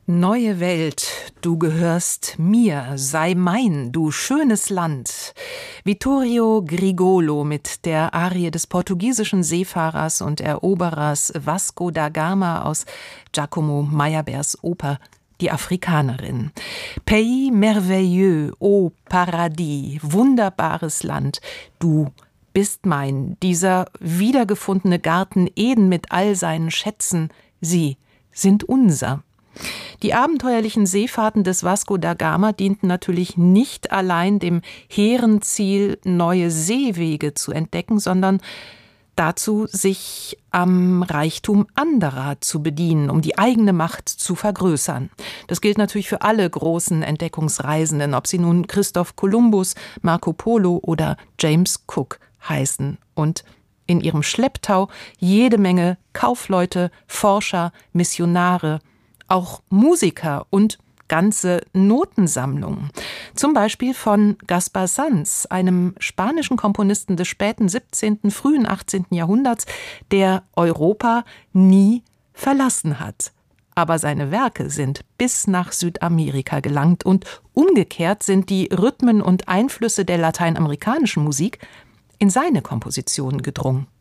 Neue Welt, du gehörst mir, sei mein, du schönes Land. Vittorio Grigolo mit der Arie des portugiesischen Seefahrers und Eroberers Vasco da Gama aus Giacomo Meyerbeers Oper Die Afrikanerin. Pays merveilleux, ô Paradies, wunderbares Land, du bist mein, dieser wiedergefundene Garten Eden mit all seinen Schätzen, sie sind unser. Die abenteuerlichen Seefahrten des Vasco da Gama dienten natürlich nicht allein dem hehren Ziel, neue Seewege zu entdecken, sondern dazu, sich am Reichtum anderer zu bedienen, um die eigene Macht zu vergrößern. Das gilt natürlich für alle großen Entdeckungsreisenden, ob sie nun Christoph Kolumbus, Marco Polo oder James Cook heißen. Und in ihrem Schlepptau jede Menge Kaufleute, Forscher, Missionare, auch Musiker und ganze Notensammlungen. Zum Beispiel von Gaspar Sanz, einem spanischen Komponisten des späten 17., frühen 18. Jahrhunderts, der Europa nie verlassen hat. Aber seine Werke sind bis nach Südamerika gelangt und umgekehrt sind die Rhythmen und Einflüsse der lateinamerikanischen Musik in seine Kompositionen gedrungen.